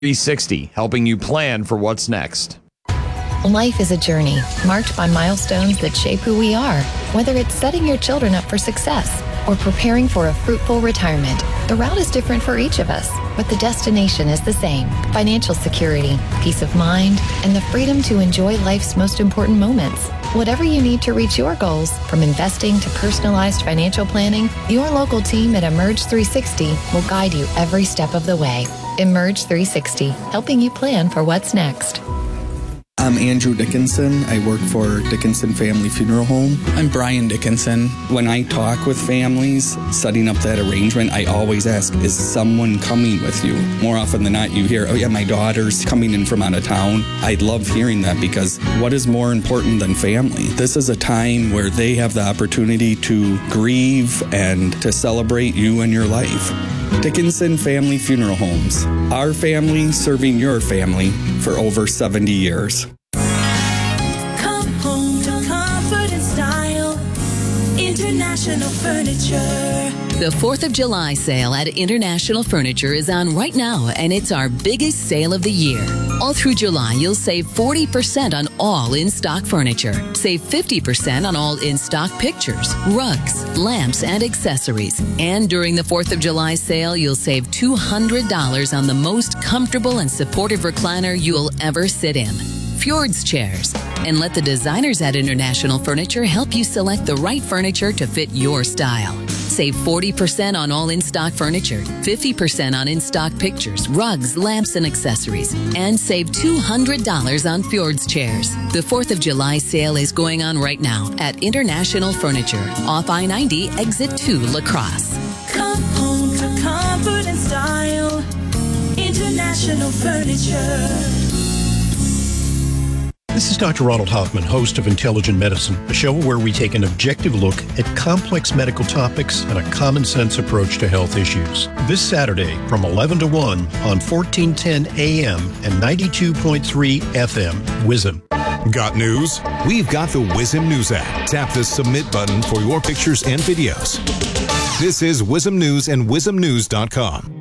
360, helping you plan for what's next. Life is a journey marked by milestones that shape who we are. Whether it's setting your children up for success or preparing for a fruitful retirement, the route is different for each of us, but the destination is the same. Financial security, peace of mind, and the freedom to enjoy life's most important moments. Whatever you need to reach your goals, from investing to personalized financial planning, your local team at Emerge 360 will guide you every step of the way. Emerge 360, helping you plan for what's next. I'm Andrew Dickinson. I work for Dickinson Family Funeral Home. I'm Brian Dickinson. When I talk with families, setting up that arrangement, I always ask, is someone coming with you? More often than not, you hear, oh yeah, my daughter's coming in from out of town. I love hearing that because what is more important than family? This is a time where they have the opportunity to grieve and to celebrate you and your life. Dickinson Family Funeral Homes. Our family serving your family for over 70 years. Come home to comfort and style. International Furniture. The 4th of July sale at International Furniture is on right now, and it's our biggest sale of the year. All through July, you'll save 40% on all in-stock furniture. Save 50% on all in-stock pictures, rugs, lamps, and accessories. And during the 4th of July sale, you'll save $200 on the most comfortable and supportive recliner you'll ever sit in. Fjords chairs. And let the designers at International Furniture help you select the right furniture to fit your style. Save 40% on all in-stock furniture, 50% on in-stock pictures, rugs, lamps, and accessories, and save $200 on Fjords chairs. The 4th of July sale is going on right now at International Furniture, off I-90, Exit 2, La Crosse. Come home to comfort and style. International Furniture. This is Dr. Ronald Hoffman, host of Intelligent Medicine, a show where we take an objective look at complex medical topics and a common sense approach to health issues. This Saturday from 11 to 1 on 1410 AM and 92.3 FM, WISM. Got news? We've got the WISM News app. Tap the submit button for your pictures and videos. This is WISM News and WISMnews.com.